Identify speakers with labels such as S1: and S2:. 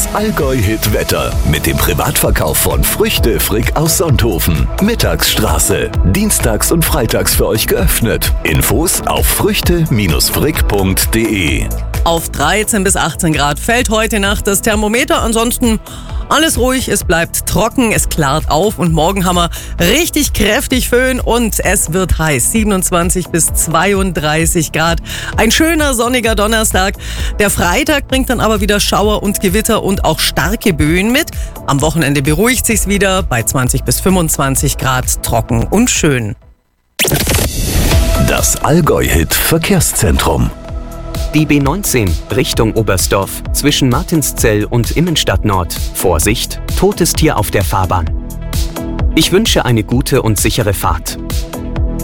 S1: Das Allgäu-Hit-Wetter mit dem Privatverkauf von Früchte Frick aus Sonthofen. Mittagsstraße. Dienstags und freitags für euch geöffnet. Infos auf früchte-frick.de.
S2: Auf 13 bis 18 Grad fällt heute Nacht das Thermometer. Ansonsten alles ruhig, es bleibt trocken, es klart auf und morgen haben wir richtig kräftig Föhn und es wird heiß. 27 bis 32 Grad. Ein schöner sonniger Donnerstag. Der Freitag bringt dann aber wieder Schauer und Gewitter und auch starke Böen mit. Am Wochenende beruhigt sich's wieder bei 20 bis 25 Grad, trocken und schön.
S1: Das Allgäu-Hit-Verkehrszentrum.
S3: Die B19 Richtung Oberstdorf zwischen Martinszell und Immenstadt Nord. Vorsicht, totes Tier auf der Fahrbahn. Ich wünsche eine gute und sichere Fahrt.